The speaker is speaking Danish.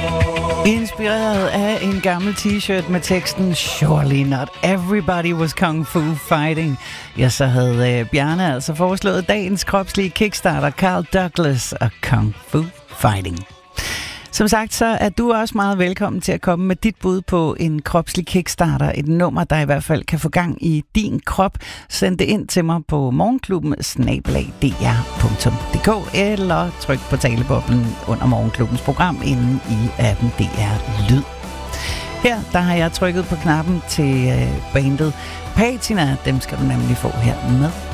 Inspireret af en gammel t-shirt med teksten Surely not everybody was kung fu fighting, ja, så havde Bjarne altså foreslået dagens kropslige kickstarter, Carl Douglas og Kung Fu Fighting. Som sagt, så er du også meget velkommen til at komme med dit bud på en kropslig kickstarter, et nummer, der i hvert fald kan få gang i din krop. Send det ind til mig på morgenklubben@dr.dk eller tryk på taleboblen under Morgenklubbens program inde i appen DR Lyd. Her, der har jeg trykket på knappen til bandet Patina. Dem skal du nemlig få her med